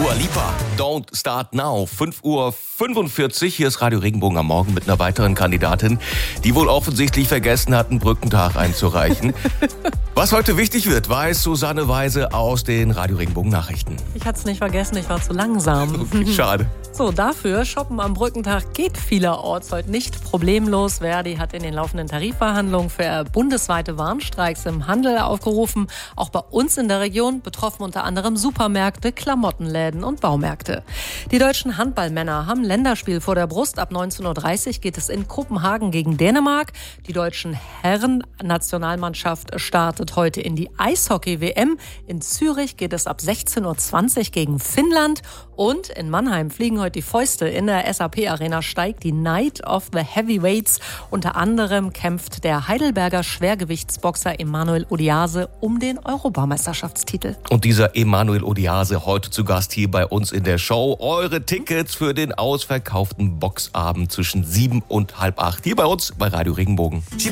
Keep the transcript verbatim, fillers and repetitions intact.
Dua Lipa, Don't Start Now. fünf Uhr fünfundvierzig, hier ist Radio Regenbogen am Morgen mit einer weiteren Kandidatin, die wohl offensichtlich vergessen hat, einen Brückentag einzureichen. Was heute wichtig wird, weiß Susanne Weise aus den Radio Regenbogen Nachrichten. Ich hatte es nicht vergessen, ich war zu langsam. Schade. So, dafür shoppen am Brückentag geht vielerorts heute nicht problemlos. Verdi hat in den laufenden Tarifverhandlungen für bundesweite Warnstreiks im Handel aufgerufen. Auch bei uns in der Region betroffen unter anderem Supermärkte, Klamottenläden und Baumärkte. Die deutschen Handballmänner haben Länderspiel vor der Brust. Ab neunzehn Uhr dreißig geht es in Kopenhagen gegen Dänemark. Die deutschen Herren-Nationalmannschaft startet heute in die Eishockey-W M. In Zürich geht es ab sechzehn Uhr zwanzig gegen Finnland. Und in Mannheim fliegen heute die Fäuste. In der S A P-Arena steigt die Night of the Heavyweights. Unter anderem kämpft der Heidelberger Schwergewichtsboxer Emanuel Odiase um den Europameisterschaftstitel. Und dieser Emanuel Odiase heute zu Gast hier bei uns in der Show. Eure Tickets für den ausverkauften Boxabend zwischen sieben und halb acht. Hier bei uns bei Radio Regenbogen.